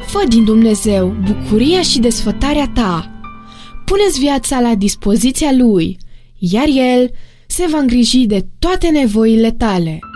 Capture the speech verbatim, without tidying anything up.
Fă din Dumnezeu bucuria și desfătarea ta. Pune-ți viața la dispoziția Lui, iar El se va îngriji de toate nevoile tale.